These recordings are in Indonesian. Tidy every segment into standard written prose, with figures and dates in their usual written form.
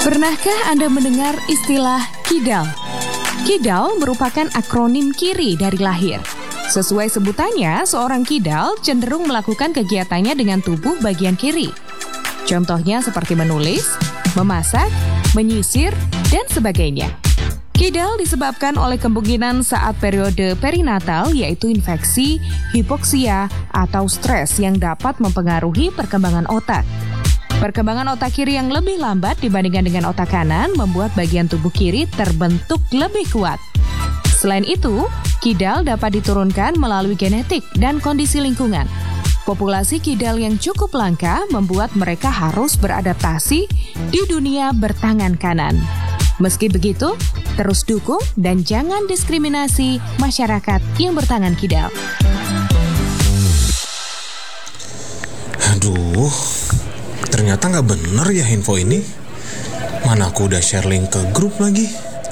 Pernahkah Anda mendengar istilah kidal? Kidal merupakan akronim KIRI dari lahir. Sesuai sebutannya, seorang kidal cenderung melakukan kegiatannya dengan tubuh bagian kiri. Contohnya seperti menulis, memasak, menyisir, dan sebagainya. Kidal disebabkan oleh kemungkinan saat periode perinatal, yaitu infeksi, hipoksia, atau stres yang dapat mempengaruhi perkembangan otak. Perkembangan otak kiri yang lebih lambat dibandingkan dengan otak kanan membuat bagian tubuh kiri terbentuk lebih kuat. Selain itu, kidal dapat diturunkan melalui genetik dan kondisi lingkungan. Populasi kidal yang cukup langka membuat mereka harus beradaptasi di dunia bertangan kanan. Meski begitu, terus dukung dan jangan diskriminasi masyarakat yang bertangan kidal. Aduh, ternyata nggak bener ya info ini. Mana aku udah share link ke grup lagi.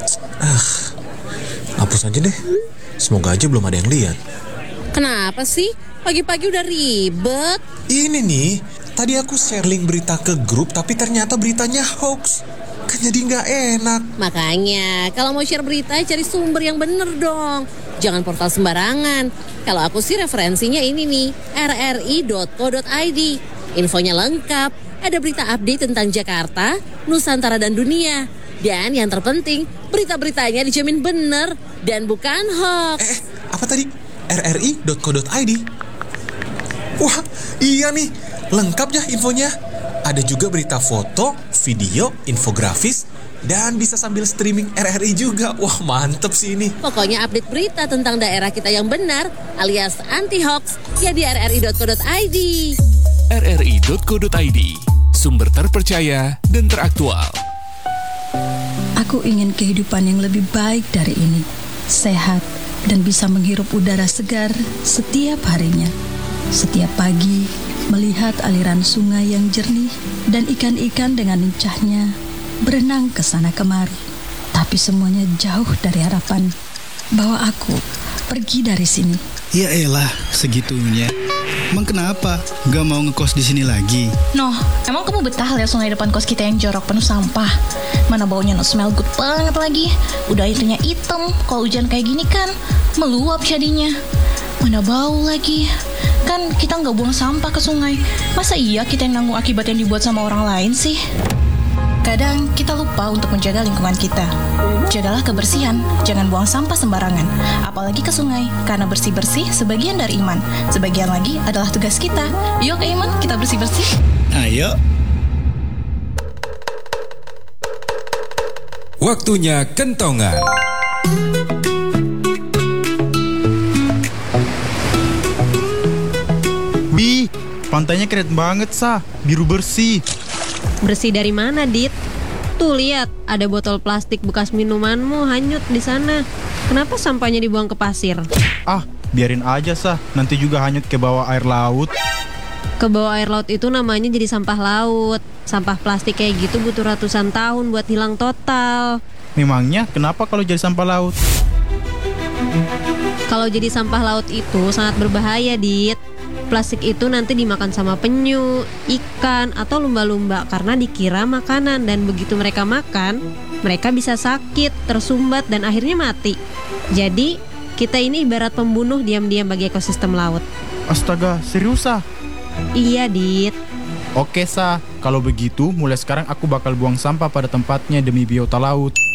Hapus aja deh. Semoga aja belum ada yang lihat. Kenapa sih? Pagi-pagi udah ribet. Ini nih, tadi aku share link berita ke grup tapi ternyata beritanya hoax. Kan jadi nggak enak. Makanya, kalau mau share berita cari sumber yang bener dong. Jangan portal sembarangan. Kalau aku sih referensinya ini nih, rri.co.id. Infonya lengkap. Ada berita update tentang Jakarta, Nusantara, dan dunia. Dan yang terpenting, berita-beritanya dijamin bener dan bukan hoax. Apa tadi? rri.co.id? Wah, iya nih. Lengkap ya infonya. Ada juga berita foto, video, infografis, dan bisa sambil streaming RRI juga. Wah, mantep sih ini. Pokoknya update berita tentang daerah kita yang benar alias anti-hoax ya di rri.co.id. rri.co.id, sumber terpercaya dan teraktual. Aku ingin kehidupan yang lebih baik dari ini, sehat, dan bisa menghirup udara segar setiap harinya. Setiap pagi, melihat aliran sungai yang jernih dan ikan-ikan dengan lincahnya berenang ke sana kemari. Tapi semuanya jauh dari harapan bahwa aku pergi dari sini. Ya elah, segitunya. Emang kenapa? Gak mau ngekos di sini lagi? Noh, emang kamu betah lihat sungai depan kos kita yang jorok penuh sampah? Mana baunya no smell good banget lagi. Udah airnya hitam, kalau hujan kayak gini kan meluap jadinya. Mana bau lagi. Kan kita nggak buang sampah ke sungai. Masa iya kita yang nanggung akibat yang dibuat sama orang lain sih? Kadang kita lupa untuk menjaga lingkungan kita. Jagalah kebersihan, jangan buang sampah sembarangan. Apalagi ke sungai, karena bersih-bersih sebagian dari iman. Sebagian lagi adalah tugas kita. Yuk ke iman, kita bersih-bersih. Ayo. Waktunya kentongan. Bi, pantainya keren banget, Sah. Biru bersih. Bersih dari mana, Dit? Tuh lihat, ada botol plastik bekas minumanmu hanyut di sana. Kenapa sampahnya dibuang ke pasir? Ah, biarin aja, Sah. Nanti juga hanyut ke bawah air laut. Ke bawah air laut itu namanya jadi sampah laut. Sampah plastik kayak gitu butuh ratusan tahun buat hilang total. Memangnya kenapa kalau jadi sampah laut? Kalau jadi sampah laut itu sangat berbahaya, Dit. Plastik itu nanti dimakan sama penyu, ikan, atau lumba-lumba karena dikira makanan. Dan begitu mereka makan, mereka bisa sakit, tersumbat, dan akhirnya mati. Jadi, kita ini ibarat pembunuh diam-diam bagi ekosistem laut. Astaga, serius, Sah? Iya, Dit. Oke, Sah. Kalau begitu, mulai sekarang aku bakal buang sampah pada tempatnya demi biota laut.